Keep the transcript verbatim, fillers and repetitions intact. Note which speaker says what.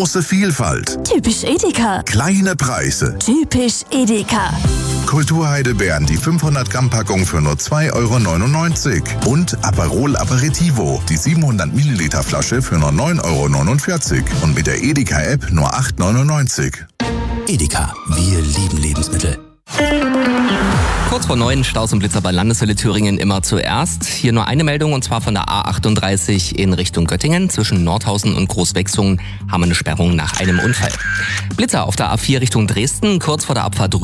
Speaker 1: Große Vielfalt.
Speaker 2: Typisch Edeka.
Speaker 1: Kleine Preise.
Speaker 2: Typisch Edeka.
Speaker 1: Kulturheidelbeeren, die fünfhundert Gramm Packung für nur zwei Euro neunundneunzig. Und Aperol Aperitivo, die siebenhundert Milliliter Flasche für nur neun Euro neunundvierzig. Und mit der Edeka-App nur acht Euro neunundneunzig.
Speaker 3: Edeka, wir lieben Lebensmittel.
Speaker 4: Kurz vor neun, Staus und Blitzer bei Landeshölle Thüringen immer zuerst. Hier nur eine Meldung, und zwar von der A achtunddreißig in Richtung Göttingen. Zwischen Nordhausen und Großwechsungen haben wir eine Sperrung nach einem Unfall. Blitzer auf der A vier Richtung Dresden, kurz vor der Abfahrt